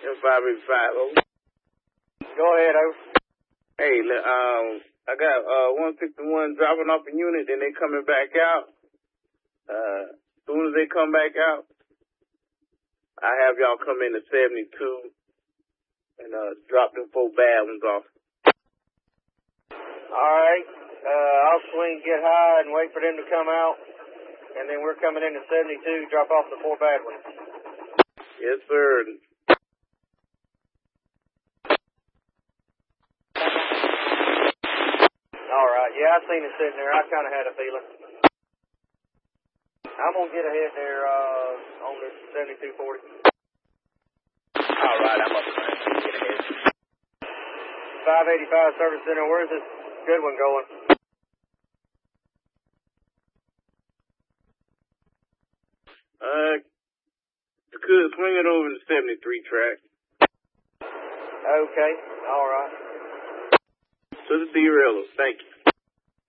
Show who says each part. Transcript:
Speaker 1: 585.
Speaker 2: Go ahead, over.
Speaker 1: Hey, I got 161 dropping off a unit, then they coming back out. As soon as they come back out, I have y'all come in to 72 and drop them 4 bad ones off.
Speaker 2: All right. I'll swing, get high, and wait for them to come out. And then we're coming in to 72, drop off the 4 bad ones.
Speaker 1: Yes, sir.
Speaker 2: All right. Yeah, I seen it sitting there. I kind of had a feeling. I'm going to get ahead there on this 7240.
Speaker 1: All right, I'm up there. Get ahead.
Speaker 2: 585 Service Center. Where's this good one going?
Speaker 1: Could swing it over to 73 track.
Speaker 2: Okay. All right.
Speaker 1: To the deraillers. Thank you.